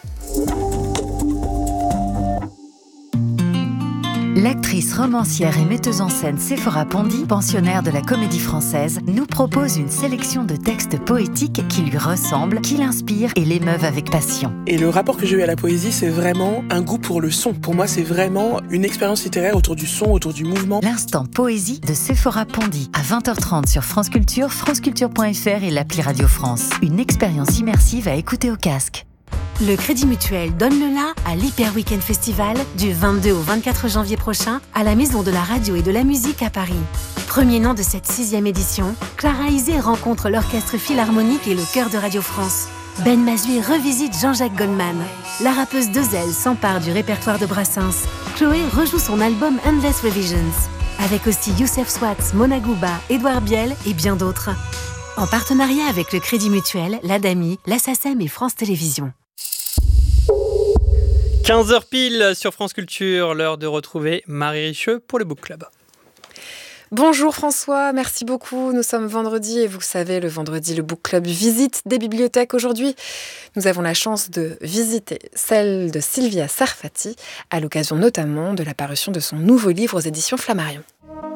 [SPEAKER 10] L'actrice, romancière et metteuse en scène Séphora Pondy, pensionnaire de la Comédie Française, nous propose une sélection de textes poétiques qui lui ressemblent, qui l'inspirent et l'émeuvent avec passion.
[SPEAKER 11] Et le rapport que j'ai eu à la poésie, c'est vraiment un goût pour le son. Pour moi, c'est vraiment une expérience littéraire autour du son, autour du mouvement.
[SPEAKER 10] L'instant poésie de Séphora Pondy, à vingt heures trente sur France Culture, franceculture point f r et l'appli Radio France. Une expérience immersive à écouter au casque.
[SPEAKER 12] Le Crédit Mutuel donne le la à l'Hyper Weekend Festival du vingt-deux au vingt-quatre janvier prochain à la Maison de la Radio et de la Musique à Paris. Premier nom de cette sixième édition, Clara Isé rencontre l'Orchestre Philharmonique et le Chœur de Radio France. Ben Mazui revisite Jean-Jacques Goldman. La rappeuse Dezel s'empare du répertoire de Brassens. Chloé rejoue son album Endless Revisions. Avec aussi Youssef Swatz, Mona Gouba, Édouard Biel et bien d'autres. En partenariat avec le Crédit Mutuel, l'Adami, la SACEM et France Télévisions.
[SPEAKER 1] quinze heures pile sur France Culture, l'heure de retrouver Marie Richeux pour le Book Club.
[SPEAKER 13] Bonjour François, merci beaucoup. Nous sommes vendredi et vous savez, le vendredi, le Book Club visite des bibliothèques. Aujourd'hui, nous avons la chance de visiter celle de Sylvia Sarfati, à l'occasion notamment de la parution de son nouveau livre aux éditions Flammarion.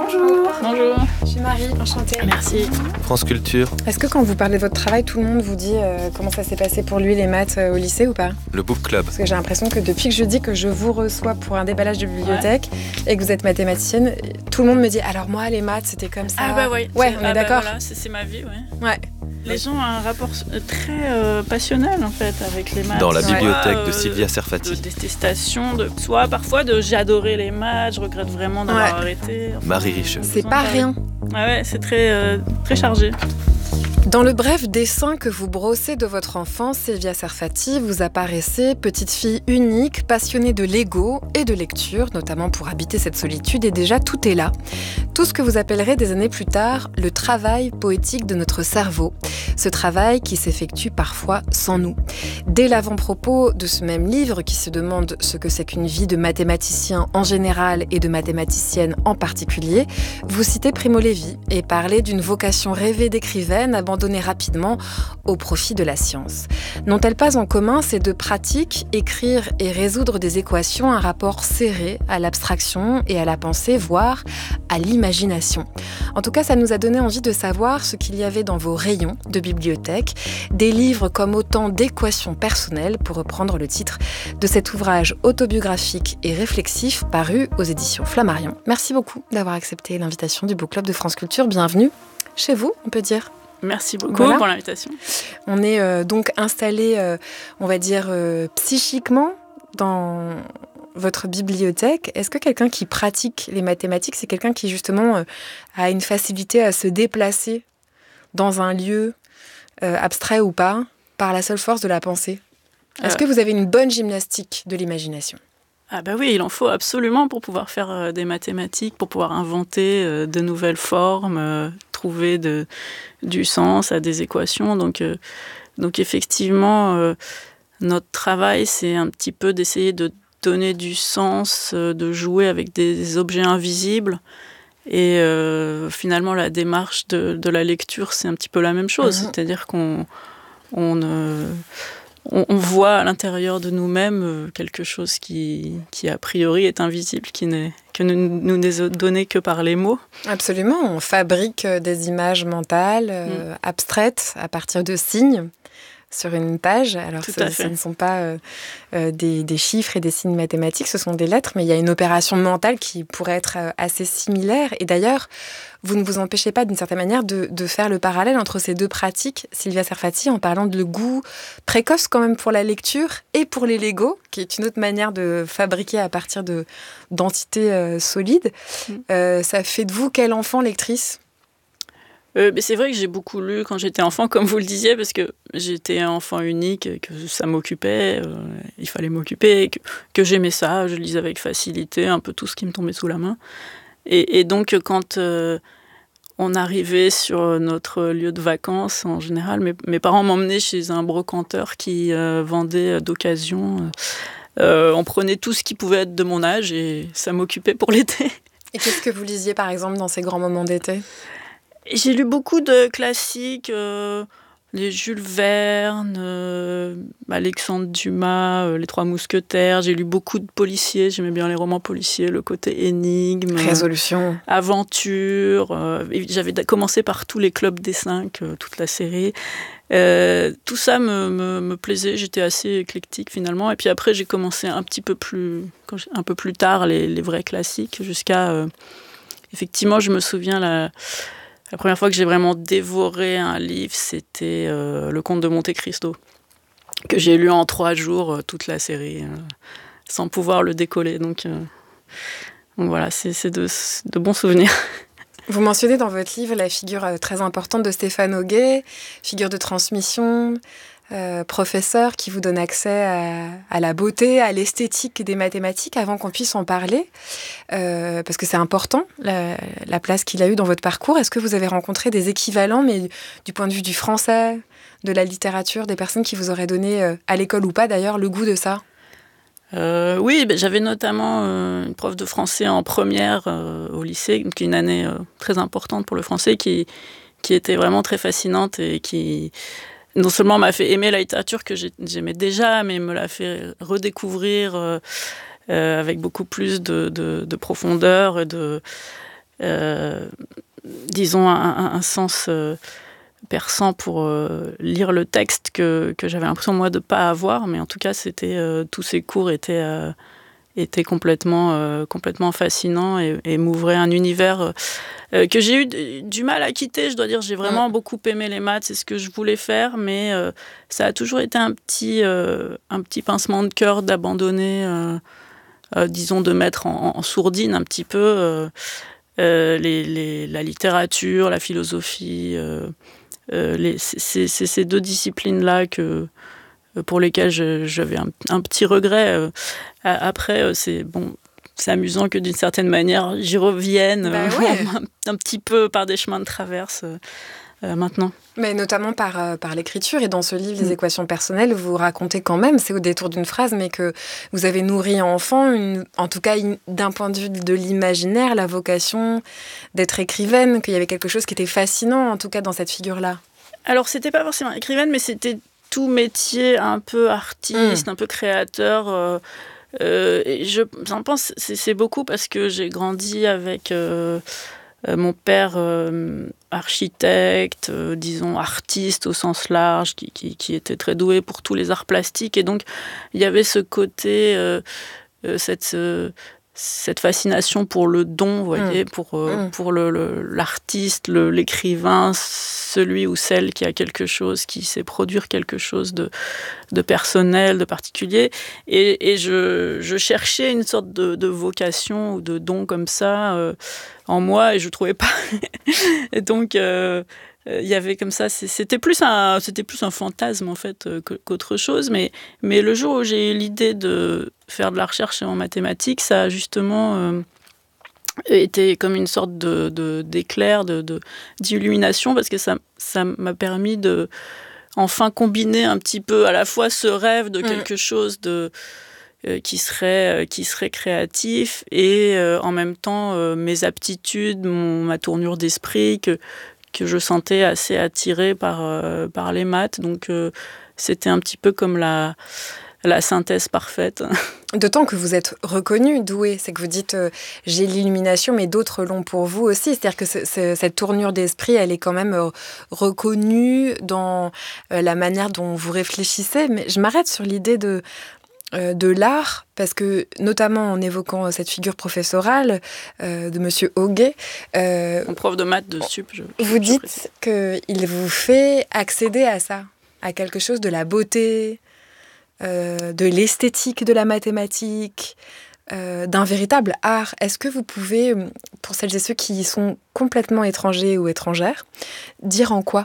[SPEAKER 14] Bonjour. Bonjour.
[SPEAKER 13] Je suis Marie, enchantée.
[SPEAKER 14] Merci.
[SPEAKER 15] France Culture.
[SPEAKER 13] Est-ce que quand vous parlez de votre travail, tout le monde vous dit euh, comment ça s'est passé pour lui les maths euh, au lycée ou pas?
[SPEAKER 15] Le Book Club.
[SPEAKER 13] Parce que j'ai l'impression que depuis que je dis que je vous reçois pour un déballage de bibliothèque ouais. et que vous êtes mathématicienne, tout le monde me dit alors moi les maths c'était comme ça.
[SPEAKER 14] Ah bah oui.
[SPEAKER 13] Ouais, on
[SPEAKER 14] ah
[SPEAKER 13] est d'accord.
[SPEAKER 14] Bah voilà, c'est, c'est ma vie, ouais.
[SPEAKER 13] Ouais.
[SPEAKER 14] Les gens ont un rapport très euh, passionnel en fait avec les maths.
[SPEAKER 15] Dans la bibliothèque
[SPEAKER 14] ouais.
[SPEAKER 15] de Sylvia Serfati.
[SPEAKER 14] De détestation, de soit parfois de j'ai adoré les maths, je regrette vraiment d'avoir ouais. arrêté.
[SPEAKER 15] Enfin, Marie Richeux.
[SPEAKER 13] C'est pas rien.
[SPEAKER 14] Ah ouais, c'est très euh, très chargé.
[SPEAKER 13] Dans le bref dessin que vous brossez de votre enfance, Sylvia Serfati, vous apparaissez petite fille unique, passionnée de Lego et de lecture, notamment pour habiter cette solitude, et déjà tout est là. Tout ce que vous appellerez des années plus tard le travail poétique de notre cerveau. Ce travail qui s'effectue parfois sans nous. Dès l'avant-propos de ce même livre qui se demande ce que c'est qu'une vie de mathématicien en général et de mathématicienne en particulier, vous citez Primo Levi et parlez d'une vocation rêvée d'écrivaine abandonnée rapidement au profit de la science. N'ont-elles pas en commun ces deux pratiques, écrire et résoudre des équations, un rapport serré à l'abstraction et à la pensée, voire à l'imagination? En tout cas, ça nous a donné envie de savoir ce qu'il y avait dans vos rayons de bibliothèque, des livres comme autant d'équations personnelles, pour reprendre le titre de cet ouvrage autobiographique et réflexif paru aux éditions Flammarion. Merci beaucoup d'avoir accepté l'invitation du Book Club de France Culture. Bienvenue chez vous, on peut dire.
[SPEAKER 14] Merci beaucoup
[SPEAKER 13] voilà.
[SPEAKER 14] pour l'invitation.
[SPEAKER 13] On est euh, donc installé, euh, on va dire, euh, psychiquement dans votre bibliothèque. Est-ce que quelqu'un qui pratique les mathématiques, c'est quelqu'un qui justement euh, a une facilité à se déplacer dans un lieu euh, abstrait ou pas, par la seule force de la pensée? Est-ce euh... que vous avez une bonne gymnastique de l'imagination?
[SPEAKER 14] Ah bah oui, il en faut absolument pour pouvoir faire euh, des mathématiques, pour pouvoir inventer euh, de nouvelles formes, euh, trouver de, du sens à des équations. Donc, euh, donc effectivement, euh, notre travail, c'est un petit peu d'essayer de donner du sens, euh, de jouer avec des objets invisibles. Et euh, finalement, la démarche de, de la lecture, c'est un petit peu la même chose. Mmh. C'est-à-dire qu'on... On, euh, On, on voit à l'intérieur de nous-mêmes quelque chose qui, qui a priori est invisible, qui n'est, que nous, nous n'est donné que par les mots.
[SPEAKER 13] Absolument, on fabrique des images mentales euh, mmh. abstraites à partir de signes sur une page. Alors ce, ce ne sont pas euh, euh, des, des chiffres et des signes mathématiques, ce sont des lettres, mais il y a une opération mentale qui pourrait être euh, assez similaire. Et d'ailleurs, vous ne vous empêchez pas d'une certaine manière de, de faire le parallèle entre ces deux pratiques, Sylvia Serfati, en parlant de le goût précoce quand même pour la lecture et pour les Lego, qui est une autre manière de fabriquer à partir de, d'entités euh, solides. Mmh. Euh, ça fait de vous quel enfant lectrice ?
[SPEAKER 14] Euh, mais c'est vrai que j'ai beaucoup lu quand j'étais enfant, comme vous le disiez, parce que j'étais enfant unique, que ça m'occupait, euh, il fallait m'occuper, que, que j'aimais ça, je lisais avec facilité un peu tout ce qui me tombait sous la main. Et, et donc, quand euh, on arrivait sur notre lieu de vacances, en général, mes, mes parents m'emmenaient chez un brocanteur qui euh, vendait d'occasion. Euh, on prenait tout ce qui pouvait être de mon âge et ça m'occupait pour l'été.
[SPEAKER 13] Et qu'est-ce que vous lisiez, par exemple, dans ces grands moments d'été ?
[SPEAKER 14] J'ai lu beaucoup de classiques, euh, les Jules Verne, euh, Alexandre Dumas, euh, les Trois Mousquetaires. J'ai lu beaucoup de policiers, j'aimais bien les romans policiers, le côté énigme,
[SPEAKER 13] résolution,
[SPEAKER 14] euh, aventure. Euh, j'avais commencé par tous les clubs des cinq, euh, toute la série. Euh, tout ça me, me, me plaisait, j'étais assez éclectique finalement. Et puis après, j'ai commencé un petit peu plus, un peu plus tard les, les vrais classiques, jusqu'à... Euh, effectivement, je me souviens... La, La première fois que j'ai vraiment dévoré un livre, c'était euh, Le Comte de Monte Cristo, que j'ai lu en trois jours, euh, toute la série, euh, sans pouvoir le décoller. Donc, euh, donc voilà, c'est, c'est de, de bons souvenirs.
[SPEAKER 13] Vous mentionnez dans votre livre la figure euh, très importante de Stéphane Auguet, figure de transmission, euh, professeur qui vous donne accès à, à la beauté, à l'esthétique des mathématiques avant qu'on puisse en parler, euh, parce que c'est important, la, la place qu'il a eue dans votre parcours. Est-ce que vous avez rencontré des équivalents, mais du point de vue du français, de la littérature, des personnes qui vous auraient donné, euh, à l'école ou pas d'ailleurs, le goût de ça ?
[SPEAKER 14] Euh, oui, ben, j'avais notamment euh, une prof de français en première euh, au lycée, qui est une année euh, très importante pour le français, qui, qui était vraiment très fascinante et qui non seulement m'a fait aimer la littérature que j'aimais déjà, mais me l'a fait redécouvrir euh, euh, avec beaucoup plus de, de, de profondeur et de, euh, disons, un, un, un sens euh, perçant pour euh, lire le texte que, que j'avais l'impression, moi, de ne pas avoir. Mais en tout cas, c'était, euh, tous ces cours étaient, euh, étaient complètement, euh, complètement fascinants et, et m'ouvraient un univers euh, que j'ai eu d- du mal à quitter. Je dois dire, j'ai vraiment mmh. beaucoup aimé les maths, c'est ce que je voulais faire, mais euh, ça a toujours été un petit, euh, un petit pincement de cœur d'abandonner, euh, euh, disons, de mettre en, en sourdine un petit peu euh, euh, les, les, la littérature, la philosophie. Euh, euh, les, c'est, c'est ces deux disciplines-là que... pour lesquels je, j'avais un, un petit regret. Après, c'est, bon, c'est amusant que d'une certaine manière, j'y revienne
[SPEAKER 13] bah ouais.
[SPEAKER 14] un, un petit peu par des chemins de traverse euh, maintenant.
[SPEAKER 13] Mais notamment par, euh, par l'écriture. Et dans ce livre, Les mmh. équations personnelles, vous racontez quand même, c'est au détour d'une phrase, mais que vous avez nourri enfant, une, en tout cas une, d'un point de vue de l'imaginaire, la vocation d'être écrivaine, qu'il y avait quelque chose qui était fascinant, en tout cas dans cette figure-là.
[SPEAKER 14] Alors, c'était pas forcément écrivaine, mais c'était tout métier un peu artiste, mmh. un peu créateur. Euh, euh, et je j'en pense, c'est, c'est beaucoup parce que j'ai grandi avec euh, euh, mon père euh, architecte, euh, disons artiste au sens large, qui, qui, qui était très doué pour tous les arts plastiques. Et donc, il y avait ce côté, euh, euh, cette... Euh, cette fascination pour le don, vous voyez, mmh. pour, euh, mmh. pour le, le, l'artiste, le, l'écrivain, celui ou celle qui a quelque chose, qui sait produire quelque chose de, de personnel, de particulier. Et, et je, je cherchais une sorte de, de vocation ou de don comme ça euh, en moi, et je ne trouvais pas. Et donc... Euh, il y avait comme ça, c'était plus un, c'était plus un fantasme en fait qu'autre chose, mais, mais le jour où j'ai eu l'idée de faire de la recherche en mathématiques, ça a justement euh, été comme une sorte de, de, d'éclair, de, de, d'illumination, parce que ça, ça m'a permis de enfin combiner un petit peu à la fois ce rêve de quelque mmh. chose de... Euh, qui serait, euh, qui serait créatif et euh, en même temps euh, mes aptitudes, mon, ma tournure d'esprit que, que je sentais assez attirée par, euh, par les maths. Donc euh, c'était un petit peu comme la, la synthèse parfaite.
[SPEAKER 13] D'autant que vous êtes reconnu, doué, c'est que vous dites euh, j'ai l'illumination, mais d'autres l'ont pour vous aussi. C'est-à-dire que ce, ce, cette tournure d'esprit, elle est quand même euh, reconnue dans euh, la manière dont vous réfléchissez. Mais je m'arrête sur l'idée de... Euh, de l'art, parce que notamment en évoquant cette figure professorale euh, de Monsieur Hoguet,
[SPEAKER 14] euh, mon prof de maths de sup, je,
[SPEAKER 13] vous
[SPEAKER 14] je
[SPEAKER 13] dites qu'il vous fait accéder à ça, à quelque chose de la beauté, euh, de l'esthétique de la mathématique, euh, d'un véritable art. Est-ce que vous pouvez, pour celles et ceux qui sont complètement étrangers ou étrangères, dire en quoi ?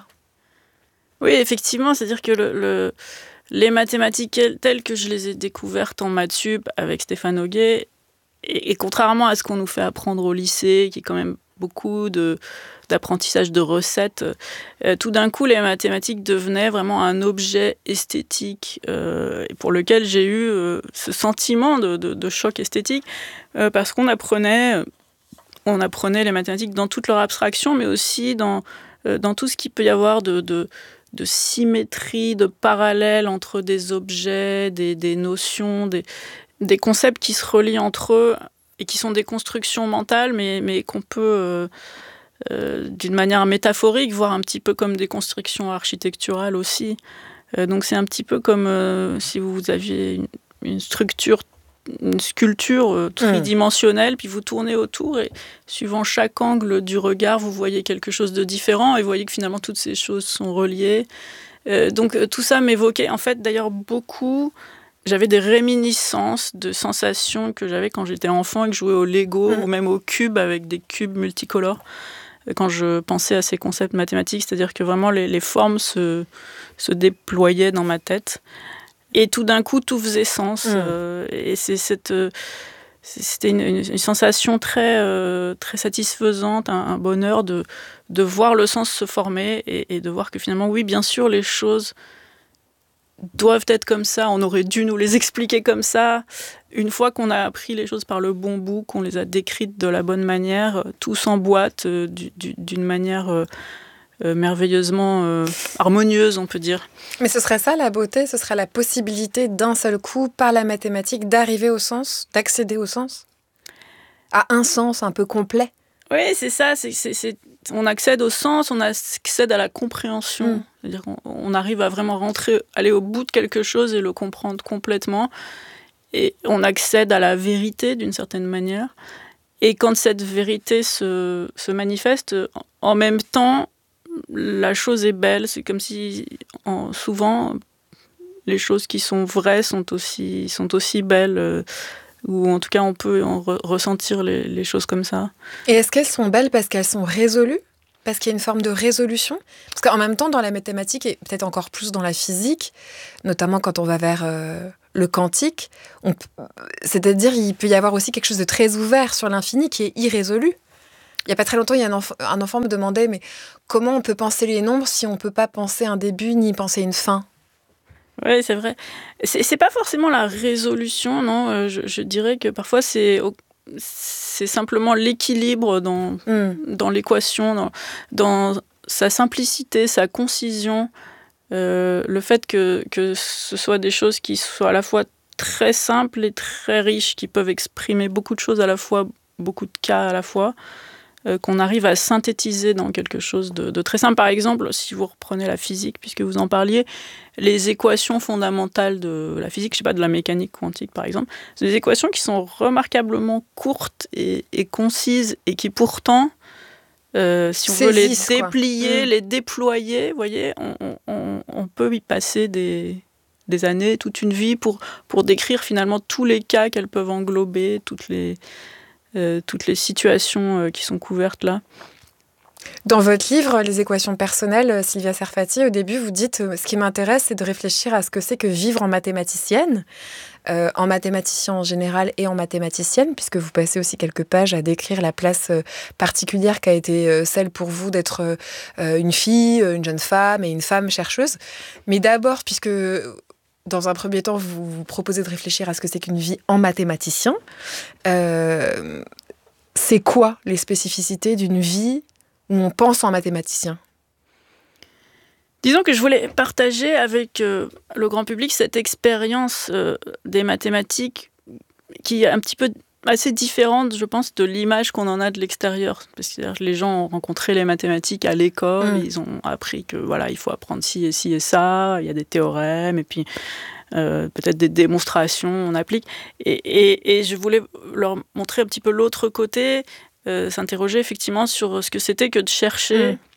[SPEAKER 14] Oui, effectivement, c'est-à-dire que le... le... les mathématiques telles que je les ai découvertes en maths sup avec Stéphane Hoguet, et, et contrairement à ce qu'on nous fait apprendre au lycée, qui est quand même beaucoup de, d'apprentissage de recettes, euh, tout d'un coup, les mathématiques devenaient vraiment un objet esthétique euh, pour lequel j'ai eu euh, ce sentiment de, de, de choc esthétique, euh, parce qu'on apprenait, on apprenait les mathématiques dans toute leur abstraction, mais aussi dans, euh, dans tout ce qu'il peut y avoir de... de de symétrie, de parallèle entre des objets, des, des notions, des, des concepts qui se relient entre eux et qui sont des constructions mentales, mais, mais qu'on peut, euh, euh, d'une manière métaphorique, voir un petit peu comme des constructions architecturales aussi. Euh, donc c'est un petit peu comme euh, si vous aviez une, une structure, une sculpture euh, tridimensionnelle, mmh. puis vous tournez autour et suivant chaque angle du regard, vous voyez quelque chose de différent et vous voyez que finalement toutes ces choses sont reliées. Euh, donc euh, tout ça m'évoquait en fait d'ailleurs beaucoup. J'avais des réminiscences de sensations que j'avais quand j'étais enfant et que je jouais au Lego mmh. ou même au cube avec des cubes multicolores. Quand je pensais à ces concepts mathématiques, c'est-à-dire que vraiment les, les formes se, se déployaient dans ma tête. Et tout d'un coup, tout faisait sens. Mmh. Euh, et c'est cette, euh, c'était une, une, une sensation très, euh, très satisfaisante, un, un bonheur de, de voir le sens se former et, et de voir que finalement, oui, bien sûr, les choses doivent être comme ça. On aurait dû nous les expliquer comme ça. Une fois qu'on a appris les choses par le bon bout, qu'on les a décrites de la bonne manière, tout s'emboîte euh, du, du, d'une manière... Euh, Euh, merveilleusement euh, harmonieuse, on peut dire.
[SPEAKER 13] Mais ce serait ça la beauté, ce serait la possibilité d'un seul coup, par la mathématique, d'arriver au sens, d'accéder au sens, à un sens un peu complet.
[SPEAKER 14] Oui, c'est ça. C'est, c'est, c'est, on accède au sens, on accède à la compréhension. Mm. C'est-à-dire qu'on on arrive à vraiment rentrer, aller au bout de quelque chose et le comprendre complètement. Et on accède à la vérité d'une certaine manière. Et quand cette vérité se, se manifeste, en même temps, la chose est belle. C'est comme si, en, souvent, les choses qui sont vraies sont aussi, sont aussi belles. Euh, ou en tout cas, on peut en re- ressentir les, les choses comme ça.
[SPEAKER 13] Et est-ce qu'elles sont belles parce qu'elles sont résolues ? Parce qu'il y a une forme de résolution ? Parce qu'en même temps, dans la mathématique, et peut-être encore plus dans la physique, notamment quand on va vers euh, le quantique, on p- c'est-à-dire il peut y avoir aussi quelque chose de très ouvert sur l'infini qui est irrésolu. Il n'y a pas très longtemps, il y a un, enf- un enfant me demandait mais comment on peut penser les nombres si on ne peut pas penser un début ni penser une fin ?
[SPEAKER 14] Oui, c'est vrai. C'est, c'est pas forcément la résolution, non. Euh, je, je dirais que parfois c'est, c'est simplement l'équilibre dans, mm. dans l'équation, dans, dans sa simplicité, sa concision. Euh, le fait que, que ce soit des choses qui soient à la fois très simples et très riches, qui peuvent exprimer beaucoup de choses à la fois, beaucoup de cas à la fois, euh, qu'on arrive à synthétiser dans quelque chose de, de très simple. Par exemple, si vous reprenez la physique, puisque vous en parliez, les équations fondamentales de la physique, je sais pas, de la mécanique quantique par exemple, c'est des équations qui sont remarquablement courtes et, et concises et qui pourtant, euh, si on Saisissent, veut les déplier, mmh. les déployer, vous voyez, on, on, on peut y passer des, des années, toute une vie pour, pour décrire finalement tous les cas qu'elles peuvent englober, toutes les, euh, toutes les situations euh, qui sont couvertes là.
[SPEAKER 13] Dans votre livre, Les équations personnelles, Sylvia Serfati, au début, vous dites « Ce qui m'intéresse, c'est de réfléchir à ce que c'est que vivre en mathématicienne, euh, en mathématicien en général et en mathématicienne, puisque vous passez aussi quelques pages à décrire la place euh, particulière qu'a été euh, celle pour vous d'être euh, une fille, une jeune femme et une femme chercheuse. Mais d'abord, puisque dans un premier temps, vous vous proposez de réfléchir à ce que c'est qu'une vie en mathématicien, euh, c'est quoi les spécificités d'une vie où on pense en mathématicien ?
[SPEAKER 14] Disons que je voulais partager avec euh, le grand public cette expérience euh, des mathématiques qui est un petit peu assez différente, je pense, de l'image qu'on en a de l'extérieur. Parce que les gens ont rencontré les mathématiques à l'école, mmh. ils ont appris que voilà, il faut apprendre ci et ci et ça, il y a des théorèmes, et puis euh, peut-être des démonstrations, on applique. Et, et, et je voulais leur montrer un petit peu l'autre côté, Euh, s'interroger effectivement sur ce que c'était que de chercher, mmh.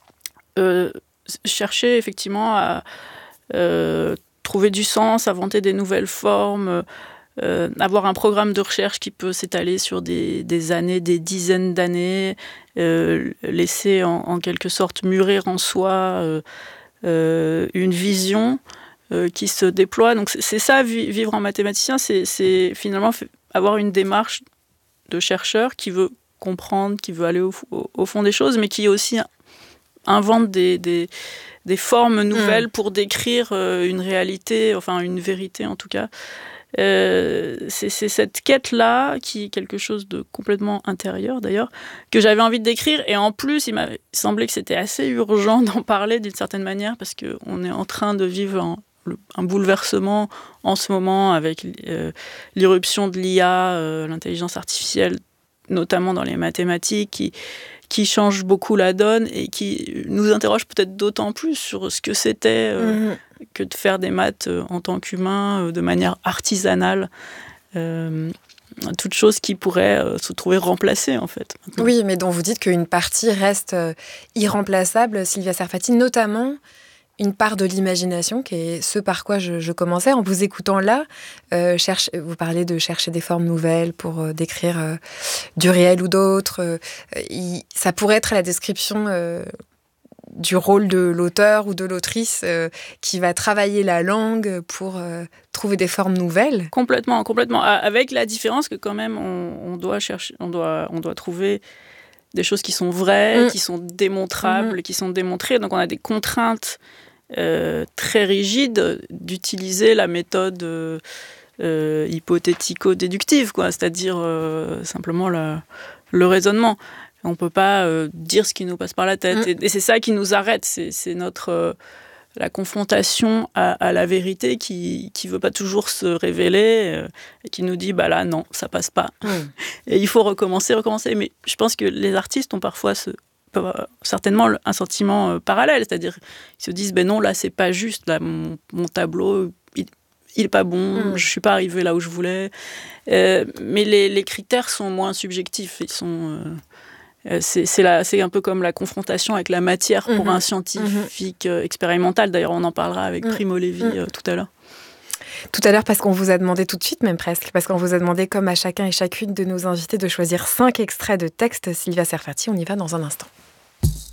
[SPEAKER 14] euh, chercher effectivement à euh, trouver du sens, inventer des nouvelles formes, euh, avoir un programme de recherche qui peut s'étaler sur des, des années, des dizaines d'années, euh, laisser en, en quelque sorte mûrir en soi euh, euh, une vision euh, qui se déploie. Donc c'est, c'est ça, vivre en mathématicien, c'est, c'est finalement avoir une démarche de chercheur qui veut comprendre, qui veut aller au, au, au fond des choses, mais qui aussi invente des, des, des formes nouvelles mmh. pour décrire euh, une réalité, enfin une vérité en tout cas. Euh, c'est, c'est cette quête-là, qui est quelque chose de complètement intérieur d'ailleurs, que j'avais envie de décrire, et en plus il m'a semblé que c'était assez urgent d'en parler d'une certaine manière, parce qu'on est en train de vivre un, un bouleversement en ce moment avec euh, l'irruption de l'I A, euh, l'intelligence artificielle, notamment dans les mathématiques, qui, qui change beaucoup la donne et qui nous interroge peut-être d'autant plus sur ce que c'était euh, mmh. que de faire des maths euh, en tant qu'humain, euh, de manière artisanale. Euh, toute chose qui pourrait euh, se trouver remplacée, en fait. Maintenant.
[SPEAKER 13] Oui, mais dont vous dites qu'une partie reste euh, irremplaçable, Sylvia Serfati, notamment une part de l'imagination, qui est ce par quoi je, je commençais. En vous écoutant là, euh, cherche, vous parlez de chercher des formes nouvelles pour euh, décrire euh, du réel ou d'autres. Euh, il, ça pourrait être la description euh, du rôle de l'auteur ou de l'autrice euh, qui va travailler la langue pour euh, trouver des formes nouvelles.
[SPEAKER 14] Complètement, complètement. Avec la différence que quand même, on, on doit chercher, on doit, on doit trouver des choses qui sont vraies, mmh. qui sont démontrables, mmh. qui sont démontrées. Donc on a des contraintes Euh, très rigide d'utiliser la méthode euh, euh, hypothético-déductive, quoi, c'est-à-dire euh, simplement la, le raisonnement. On ne peut pas euh, dire ce qui nous passe par la tête. Mmh. Et, et c'est ça qui nous arrête. C'est, c'est notre, euh, la confrontation à, à la vérité qui ne veut pas toujours se révéler euh, et qui nous dit bah là non, ça passe pas. Mmh. Et il faut recommencer, recommencer. Mais je pense que les artistes ont parfois ce, certainement un sentiment euh, parallèle, c'est-à-dire ils se disent ben non, là c'est pas juste, là mon, mon tableau il, il est pas bon, mmh. je suis pas arrivé là où je voulais. Euh, mais les, les critères sont moins subjectifs, ils sont euh, C'est, c'est, la, c'est un peu comme la confrontation avec la matière pour mmh. un scientifique mmh. expérimental. D'ailleurs, on en parlera avec mmh. Primo Levi mmh. euh, tout à l'heure.
[SPEAKER 13] Tout à l'heure, parce qu'on vous a demandé tout de suite, même presque, parce qu'on vous a demandé, comme à chacun et chacune de nos invités, de choisir cinq extraits de textes. Sylvia Serfati, on y va dans un instant.